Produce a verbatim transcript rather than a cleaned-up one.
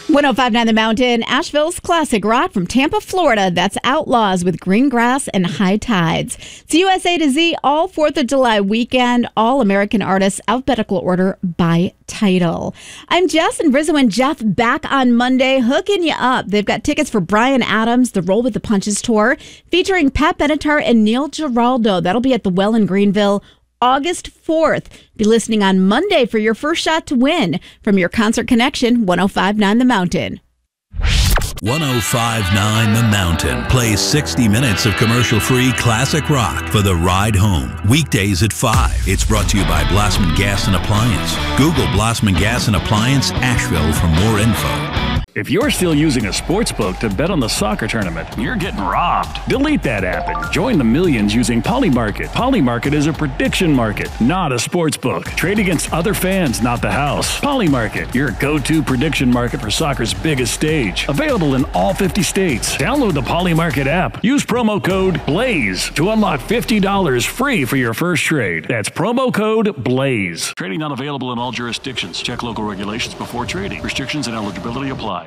one oh five point nine The Mountain, Asheville's classic rock from Tampa, Florida. That's Outlaws with Green Grass and High Tides. It's U S A to Z all fourth of July weekend, all American artists, alphabetical order by title. I'm Jess, and Rizzo and Jeff back on Monday, hooking you up. They've got tickets for Bryan Adams, the Roll with the Punches tour, featuring Pat Benatar and Neil Giraldo. That'll be at the Well in Greenville, August fourth. Be listening on Monday for your first shot to win from your Concert Connection, one oh five point nine The Mountain. one oh five point nine The Mountain plays sixty minutes of commercial-free classic rock for the ride home. Weekdays at five. It's brought to you by Blossman Gas and Appliance. Google Blossman Gas and Appliance Asheville for more info. If you're still using a sports book to bet on the soccer tournament, you're getting robbed. Delete that app and join the millions using Polymarket. Polymarket is a prediction market, not a sports book. Trade against other fans, not the house. Polymarket, your go-to prediction market for soccer's biggest stage. Available in all fifty states. Download the Polymarket app. Use promo code BLAZE to unlock fifty dollars free for your first trade. That's promo code BLAZE. Trading not available in all jurisdictions. Check local regulations before trading. Restrictions and eligibility apply.